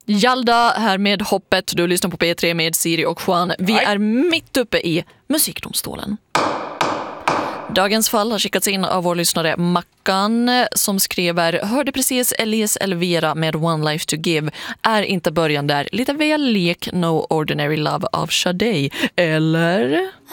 Jalda här med Hoppet. Du lyssnar på P3 med Siri och Juan. Vi är mitt uppe i musikdomstolen. Dagens fall har skickats in av vår lyssnare Mackan som skriver: hörde precis Elise Elvira med One Life to Give. Är inte början där lite väl lek No Ordinary Love av Sade, eller?